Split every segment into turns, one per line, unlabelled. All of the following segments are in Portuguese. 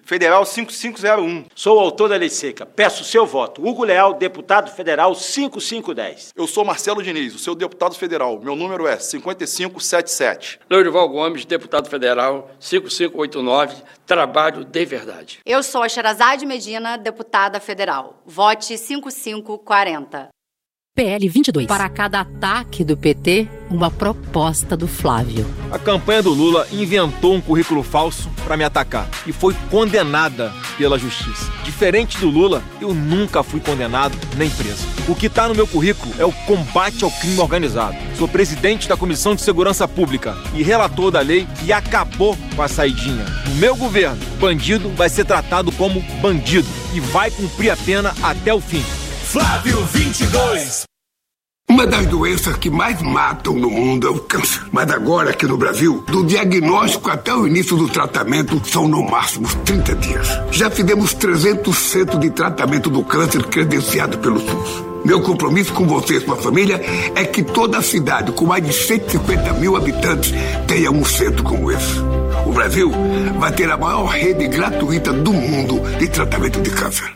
Federal 5501.
Sou o autor da lei seca. Peço seu voto. Hugo Leal, deputado federal 5510.
Eu sou Marcelo Diniz, o seu deputado federal. Meu número é 5577.
Lourival Gomes, deputado federal 5589. Trabalho de verdade.
Eu sou a Sherazade Medina, deputada federal. Vote 5540.
PL 22. Para cada ataque do PT, uma proposta do Flávio.
A campanha do Lula inventou um currículo falso para me atacar e foi condenada pela justiça. Diferente do Lula, eu nunca fui condenado nem preso. O que está no meu currículo é o combate ao crime organizado. Sou presidente da Comissão de Segurança Pública e relator da lei que acabou com a saidinha. No meu governo, bandido vai ser tratado como bandido e vai cumprir a pena até o fim.
Flávio 22.
Uma das doenças que mais matam no mundo é o câncer. Mas agora, aqui no Brasil, do diagnóstico até o início do tratamento, são no máximo 30 dias. Já fizemos 300 centros de tratamento do câncer credenciado pelo SUS. Meu compromisso com você e sua família é que toda a cidade, com mais de 150 mil habitantes, tenha um centro como esse. O Brasil vai ter a maior rede gratuita do mundo de tratamento de câncer.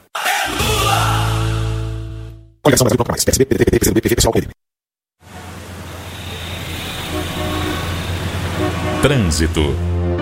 Coligação Brasil Proclamais. PSB, PDT, PCdoB, PV, PSOL, PMDB. Trânsito.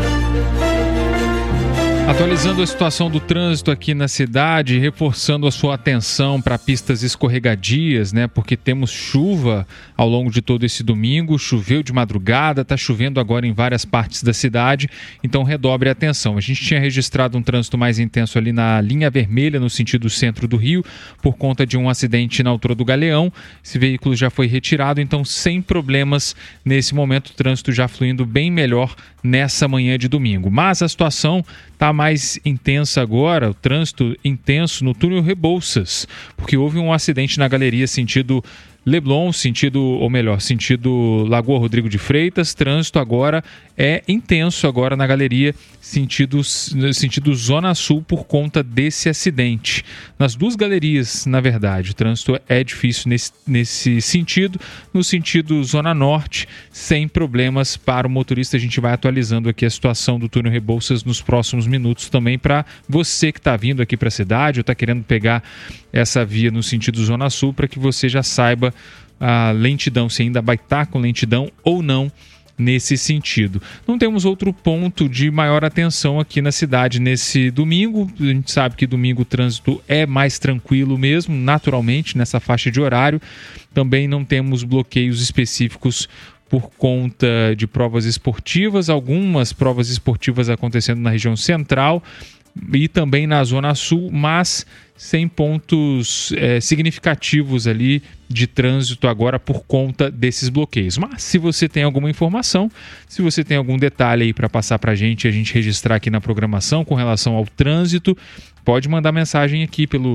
Atualizando a situação do trânsito aqui na cidade, reforçando a sua atenção para pistas escorregadias, né? Porque temos chuva ao longo de todo esse domingo, choveu de madrugada, está chovendo agora em várias partes da cidade, então redobre a atenção. A gente tinha registrado um trânsito mais intenso ali na linha vermelha, no sentido centro do Rio, por conta de um acidente na altura do Galeão. Esse veículo já foi retirado, então sem problemas nesse momento, o trânsito já fluindo bem melhor nessa manhã de domingo. Mas a situação está mais intensa agora, o trânsito intenso no túnel Rebouças, porque houve um acidente na galeria sentido Leblon, sentido Lagoa Rodrigo de Freitas. Trânsito agora é intenso agora na galeria sentido Zona Sul por conta desse acidente. Nas duas galerias, na verdade, o trânsito é difícil nesse sentido. No sentido Zona Norte, sem problemas para o motorista. A gente vai atualizando aqui a situação do túnel Rebouças nos próximos minutos também para você que está vindo aqui para a cidade ou está querendo pegar essa via no sentido Zona Sul, para que você já saiba a lentidão, se ainda vai estar com lentidão ou não nesse sentido. Não temos outro ponto de maior atenção aqui na cidade nesse domingo. A gente sabe que domingo o trânsito é mais tranquilo mesmo, naturalmente, nessa faixa de horário. Também não temos bloqueios específicos por conta de provas esportivas, algumas provas esportivas acontecendo na região central e também na Zona Sul, mas sem pontos significativos ali de trânsito agora por conta desses bloqueios. Mas se você tem alguma informação, se você tem algum detalhe aí para passar para a gente registrar aqui na programação com relação ao trânsito, pode mandar mensagem aqui pelo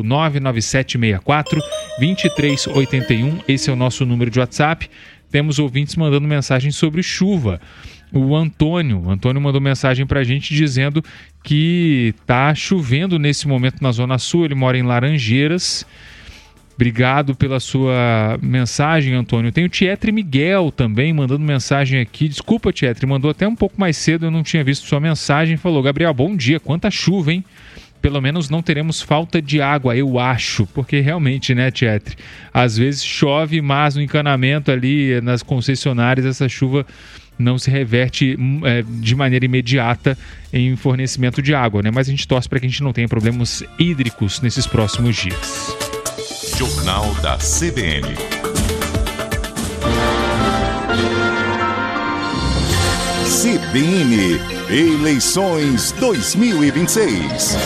99764-2381. Esse é o nosso número de WhatsApp. Temos ouvintes mandando mensagem sobre chuva. O Antônio mandou mensagem para a gente dizendo que está chovendo nesse momento na Zona Sul. Ele mora em Laranjeiras. Obrigado pela sua mensagem, Antônio. Tem o Tietre Miguel também mandando mensagem aqui. Desculpa, Tietre, mandou até um pouco mais cedo, eu não tinha visto sua mensagem. Falou: Gabriel, bom dia, quanta chuva, hein? Pelo menos não teremos falta de água, eu acho, porque realmente, né, Tietre? Às vezes chove, mas no encanamento ali, nas concessionárias, essa chuva não se reverte de maneira imediata em fornecimento de água, né? Mas a gente torce para que a gente não tenha problemas hídricos nesses próximos dias.
Jornal da CBN. CBN Eleições 2026.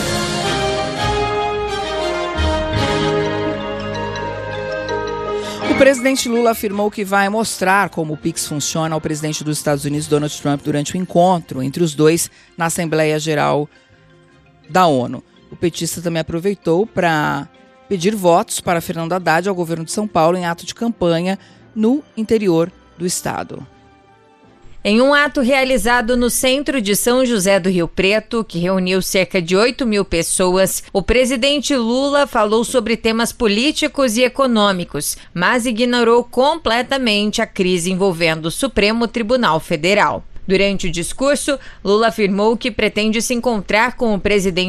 O presidente Lula afirmou que vai mostrar como o Pix funciona ao presidente dos Estados Unidos, Donald Trump, durante o encontro entre os dois na Assembleia Geral da ONU. O petista também aproveitou para pedir votos para Fernando Haddad ao governo de São Paulo em ato de campanha no interior do estado.
Em um ato realizado no centro de São José do Rio Preto, que reuniu cerca de 8.000 pessoas, o presidente Lula falou sobre temas políticos e econômicos, mas ignorou completamente a crise envolvendo o Supremo Tribunal Federal. Durante o discurso, Lula afirmou que pretende se encontrar com o presidente